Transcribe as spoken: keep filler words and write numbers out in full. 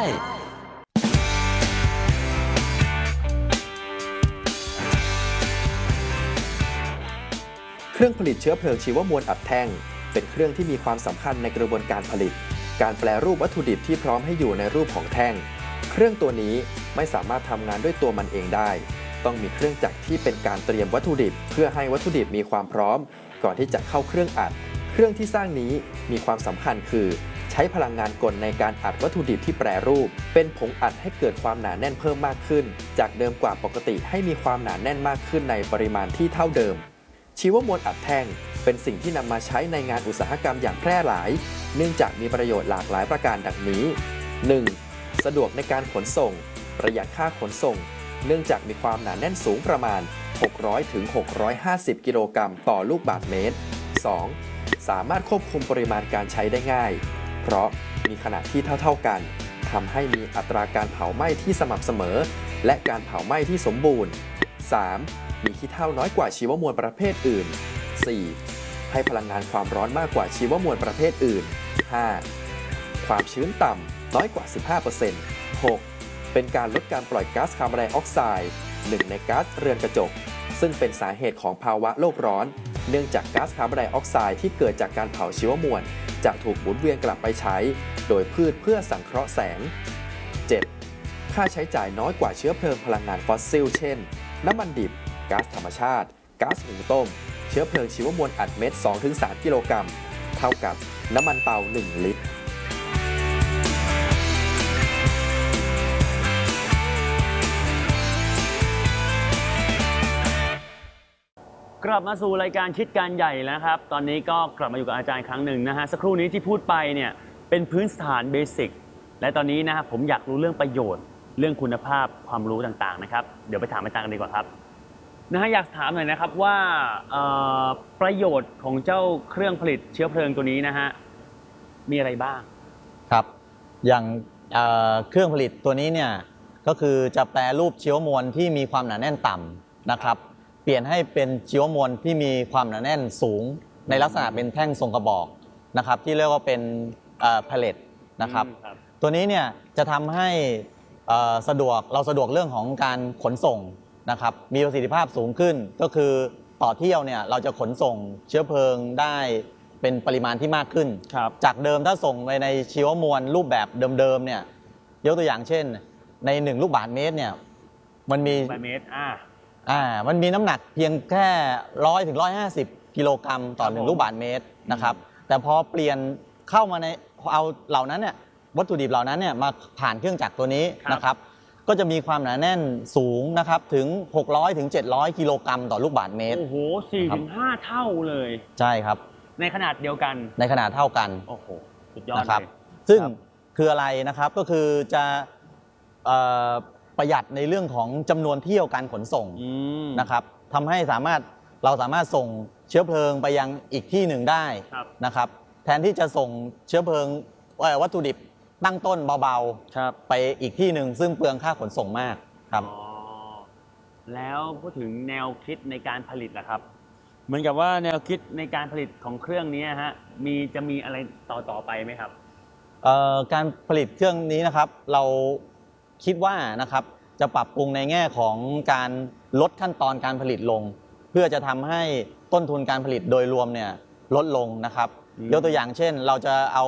เครื่องผลิตเชื้อเพลิงชีวมวลอัดแท่งเป็นเครื่องที่มีความสำคัญในกระบวนการผลิตการแปรรูปวัตถุดิบที่พร้อมให้อยู่ในรูปของแท่งเครื่องตัวนี้ไม่สามารถทำงานด้วยตัวมันเองได้ต้องมีเครื่องจักรที่เป็นการเตรียมวัตถุดิบเพื่อให้วัตถุดิบมีความพร้อมก่อนที่จะเข้าเครื่องอัดเครื่องที่สร้างนี้มีความสำคัญคือใช้พลังงานกลในการอัดวัตถุดิบที่แปรรูปเป็นผงอัดให้เกิดความหนาแน่นเพิ่มมากขึ้นจากเดิมกว่าปกติให้มีความหนาแน่นมากขึ้นในปริมาณที่เท่าเดิมชีวมวลอัดแท่งเป็นสิ่งที่นำมาใช้ในงานอุตสาหกรรมอย่างแพร่หลายเนื่องจากมีประโยชน์หลากหลายประการดังนี้ หนึ่ง. สะดวกในการขนส่งประหยัดค่าขนส่งเนื่องจากมีความหนาแน่นสูงประมาณหกร้อยถึงหกร้อยห้าสิบกิโลกรัมต่อลูกบาศก์เมตร สอง. สามารถควบคุมปริมาณการใช้ได้ง่ายเพราะมีขนาดที่เท่าๆกันทำให้มีอัตราการเผาไหม้ที่สม่ำเสมอและการเผาไหม้ที่สมบูรณ์ สาม. มีขี้เถ้าน้อยกว่าชีวมวลประเภทอื่น สี่. ให้พลังงานความร้อนมากกว่าชีวมวลประเภทอื่น ห้า. ความชื้นต่ำน้อยกว่า สิบห้าเปอร์เซ็นต์ หก. เป็นการลดการปล่อยก๊าซคาร์บอนไดออกไซด์หนึ่งในก๊าซเรือนกระจกซึ่งเป็นสาเหตุของภาวะโลกร้อนเนื่องจากก๊าซคาร์บอนไดออกไซด์ที่เกิดจากการเผาชีวมวลจะถูกหมุนเวียนกลับไปใช้โดยพืชเพื่อสังเคราะห์แสง เจ็ด. ค่าใช้จ่ายน้อยกว่าเชื้อเพลิงพลังงานฟอสซิลเช่นน้ำมันดิบก๊าซธรรมชาติก๊าซหุงต้มเชื้อเพลิงชีวมวลอัดเม็ด สองถึงสาม กิโลกรัมเท่ากับน้ำมันเตาหนึ่งลิตรกลับมาสู่รายการคิดการใหญ่แล้วครับตอนนี้ก็กลับมาอยู่กับอาจารย์ครั้งหนึ่งนะฮะสักครู่นี้ที่พูดไปเนี่ยเป็นพื้นฐานเบสิกและตอนนี้นะครับผมอยากรู้เรื่องประโยชน์เรื่องคุณภาพความรู้ต่างๆนะครับเดี๋ยวไปถามอาจารย์กันดีกว่าครับนะฮะอยากถามหน่อยนะครับว่าประโยชน์ของเจ้าเครื่องผลิตเชื้อเพลิงตัวนี้นะฮะมีอะไรบ้างครับอย่างเครื่องผลิตตัวนี้เนี่ยก็คือจะแปรรูปชีวมวลที่มีความหนาแน่นต่ำนะครับเปลี่ยนให้เป็นชีวมวลที่มีความหนาแน่นสูงในลักษณะเป็นแท่งทรงกระบอกนะครับที่เรียกว่าเป็นแพลเลตนะครับตัวนี้เนี่ยจะทำให้สะดวกเราสะดวกเรื่องของการขนส่งนะครับมีประสิทธิภาพสูงขึ้นก็คือต่อเที่ยวเนี่ยเราจะขนส่งเชื้อเพลิงได้เป็นปริมาณที่มากขึ้นจากเดิมถ้าส่งไปในชีวมวลรูปแบบเดิมๆเนี่ยยกตัวอย่างเช่นในหนึ่งลูกบาศก์เมตรเนี่ยมันมีบาศก์เมตรอ่าอ่ามันมีน้ำหนักเพียงแค่ร้อยถึงร้อยห้าสิบกิโลกรัมต่อหนึ่งลูกบาศก์เมตรนะครับแต่พอเปลี่ยนเข้ามาในเอาเหล่านั้นเนี่ยวัตถุดิบเหล่านั้นเนี่ยมาผ่านเครื่องจักรตัวนี้นะครับก็จะมีความหนาแน่นสูงนะครับถึงหกร้อยถึงเจ็ดร้อยกิโลกรัมต่อลูกบาศก์เมตรโอ้โห สี่ถึงห้า เท่าเลยใช่ครับในขนาดเดียวกันในขนาดเท่ากันโอ้โหสุดยอดนะครับซึ่งคืออะไรนะครับก็คือจะประหยัดในเรื่องของจำนวนเที่ยวการขนส่งนะครับทำให้สามารถเราสามารถส่งเชื้อเพลิงไปยังอีกที่หนึ่งได้นะครับแทนที่จะส่งเชื้อเพลิงวัตถุดิบตั้งต้นเบาๆไปอีกที่หนึ่งซึ่งเปลืองค่าขนส่งมากครับแล้วพูดถึงแนวคิดในการผลิตล่ะครับเหมือนกับว่าแนวคิดในการผลิตของเครื่องนี้ฮะมีจะมีอะไรต่อต่อไปไหมครับการผลิตเครื่องนี้นะครับเราคิดว่านะครับจะปรับปรุงในแง่ของการลดขั้นตอนการผลิตลงเพื่อจะทำให้ต้นทุนการผลิตโดยรวมเนี่ยลดลงนะครับยกตัวอย่างเช่นเราจะเอา